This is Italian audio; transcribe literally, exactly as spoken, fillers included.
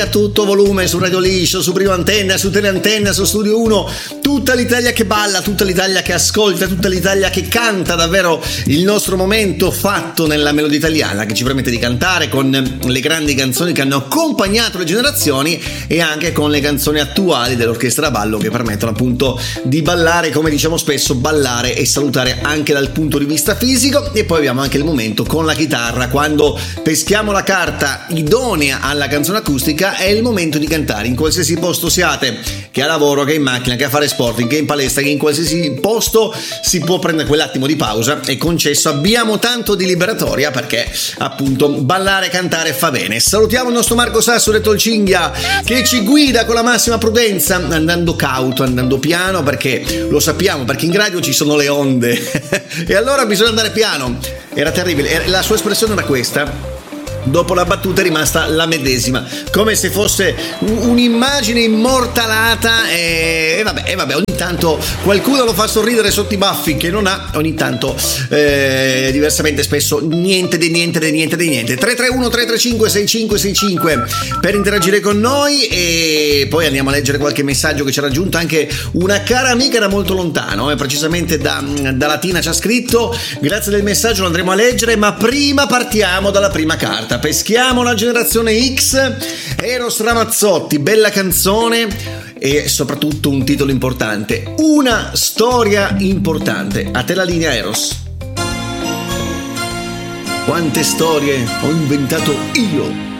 A tutto volume su Radio Liscio, su Prima Antenna, su Teleantenna, su Studio uno, tutta l'Italia che balla, tutta l'Italia che ascolta, tutta l'Italia che canta, davvero il nostro momento fatto nella melodia italiana che ci permette di cantare con le grandi canzoni che hanno accompagnato le generazioni e anche con le canzoni attuali dell'orchestra a ballo che permettono appunto di ballare, come diciamo spesso, ballare e salutare anche dal punto di vista fisico. E poi abbiamo anche il momento con la chitarra, quando peschiamo la carta idonea alla canzone acustica. È il momento di cantare in qualsiasi posto siate, che a lavoro, che in macchina, che a fare sport, che in palestra, che in qualsiasi posto si può prendere quell'attimo di pausa, è concesso. Abbiamo tanto di liberatoria perché appunto ballare e cantare fa bene. Salutiamo il nostro Marco Sasso detto il Cinghia, che ci guida con la massima prudenza, andando cauto, andando piano, perché lo sappiamo, perché in radio ci sono le onde e allora bisogna andare piano. Era terribile, la sua espressione era questa. Dopo la battuta è rimasta la medesima, come se fosse un'immagine immortalata e, e vabbè, e vabbè, ogni tanto qualcuno lo fa sorridere sotto i baffi che non ha, ogni tanto eh, diversamente spesso niente di niente di niente di niente. Tre tre uno tre tre cinque sei cinque sei cinque per interagire con noi e poi andiamo a leggere qualche messaggio che ci ha raggiunto anche una cara amica da molto lontano, eh, precisamente da, da Latina ci ha scritto. Grazie del messaggio, lo andremo a leggere, ma prima partiamo dalla prima carta. Peschiamo la generazione X, Eros Ramazzotti, bella canzone e soprattutto un titolo importante, una storia importante. A te la linea, Eros. Quante storie ho inventato io